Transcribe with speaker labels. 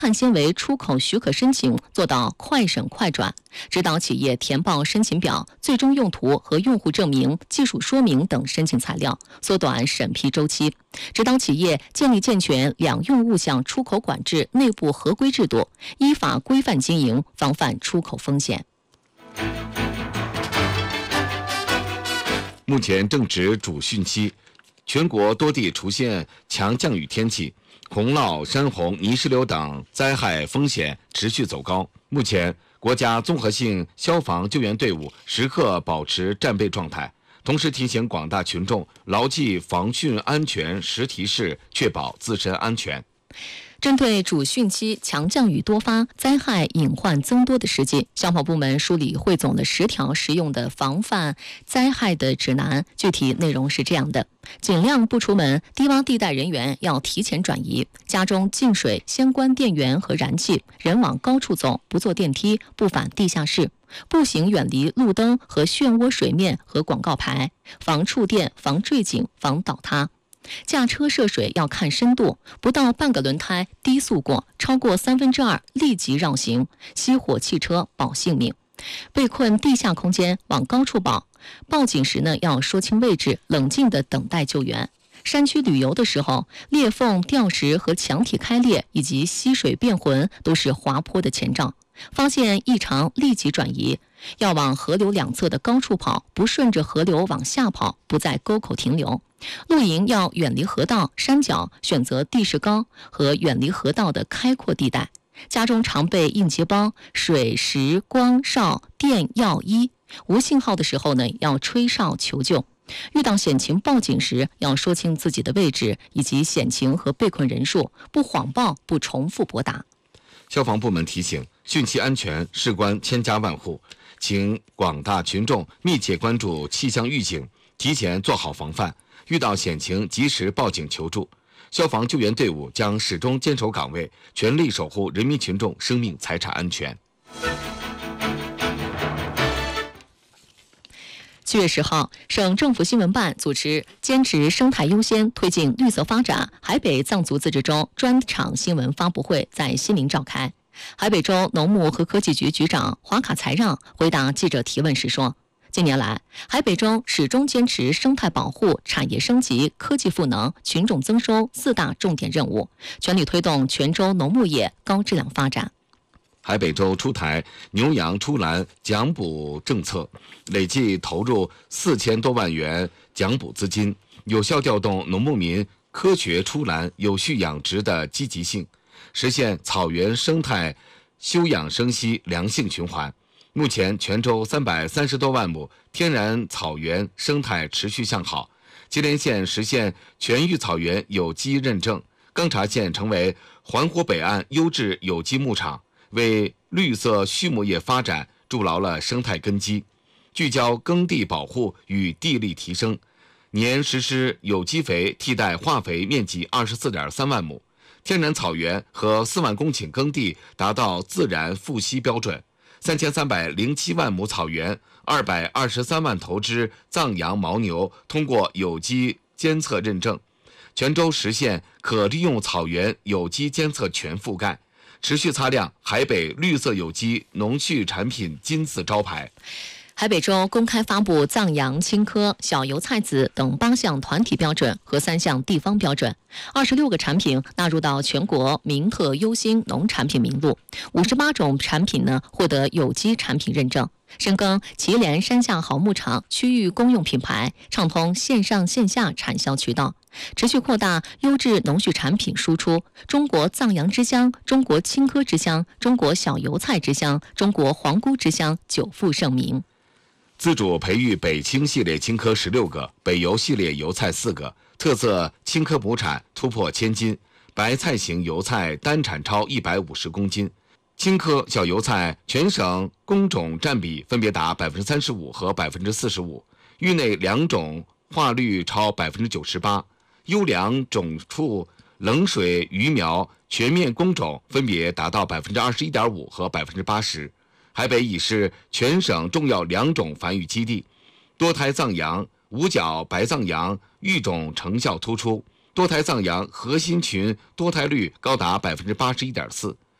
Speaker 1: 碳纤维出口许可申请做到快审快转，指导企业填报申请表、最终用途和用户证明、技术说明等申请材料，缩短审批周期；指导企业建立健全两用物项出口管制内部合规制度，依法规范经营，防范出口风险。
Speaker 2: 目前正值主汛期，全国多地出现强降雨天气，洪涝、山洪、泥石流等灾害风险持续走高。目前，国家综合性消防救援队伍时刻保持战备状态，同时提醒广大群众牢记防汛安全十提示，确保自身安全。
Speaker 1: 针对主汛期强降雨多发、灾害隐患增多的时期，消防部门梳理汇总了10条实用的防范灾害的指南。具体内容是这样的：尽量不出门，低洼地带人员要提前转移；家中进水先关电源和燃气，人往高处走，不坐电梯，不返地下室；步行远离路灯和漩涡水面和广告牌，防触电、防坠井、防倒塌。驾车涉水要看深度，不到半个轮胎低速过，超过2/3立即绕行，熄火汽车保性命。被困地下空间往高处跑，报警时要说清位置，冷静地等待救援。山区旅游的时候，裂缝、掉石和墙体开裂以及溪水变浑都是滑坡的前兆，发现异常立即转移，要往河流两侧的高处跑，不顺着河流往下跑，不在沟口停留。露营要远离河道、山脚，选择地势高和远离河道的开阔地带。家中常备应急包，水、食、光、哨、电、药、医。无信号的时候要吹哨求救。遇到险情报警时，要说清自己的位置以及险情和被困人数，不谎报，不重复拨打。
Speaker 2: 消防部门提醒，汛期安全事关千家万户，请广大群众密切关注气象预警，提前做好防范，遇到险情及时报警求助。消防救援队伍将始终坚守岗位，全力守护人民群众生命财产安全。
Speaker 1: 7月10号，省政府新闻办组织坚持生态优先，推进绿色发展海北藏族自治州专场新闻发布会在西宁召开。海北州农牧和科技局局长华卡才让回答记者提问时说，近年来，海北州始终坚持生态保护、产业升级、科技赋能、群众增收4大重点任务，全力推动全州农牧业高质量发展。
Speaker 2: 海北州出台牛羊出栏奖补政策，累计投入4000多万元奖补资金，有效调动农牧民科学出栏、有序养殖的积极性，实现草原生态休养生息良性循环。目前，全州330多万亩天然草原生态持续向好，吉林县实现全域草原有机认证，钢察县成为环湖北岸优质有机牧场，为绿色畜牧业发展筑牢了生态根基。聚焦耕地保护与地力提升，年实施有机肥替代化肥面积24.3万亩，天然草原和4万公顷耕地达到自然富硒标准。3307万亩草原，223万头只藏羊牦牛通过有机监测认证，全州实现可利用草原有机监测全覆盖，持续擦亮海北绿色有机农畜产品金字招牌。
Speaker 1: 海北州公开发布藏羊、青稞、小油菜籽等8项团体标准和3项地方标准，26个产品纳入到全国名特优新农产品名录，58种产品获得有机产品认证。深耕祁连山下好牧场区域公用品牌，畅通线上线下产销渠道，持续扩大优质农畜产品输出。中国藏羊之乡、中国青稞之乡、中国小油菜之乡、中国黄菇之乡久负盛名。
Speaker 2: 自主培育北青系列青稞16个，北油系列油菜4个，特色青稞亩产突破1000斤，白菜型油菜单产超150公斤。青稞、小油菜全省工种占比分别达35%和45%，域内2种化率超98%，优良种畜冷水鱼苗全面工种分别达到21.5%和80%。海北已是全省重要2种繁育基地，多胎藏羊、五角白藏羊育种成效突出，多胎藏羊核心群多胎率高达81.4%。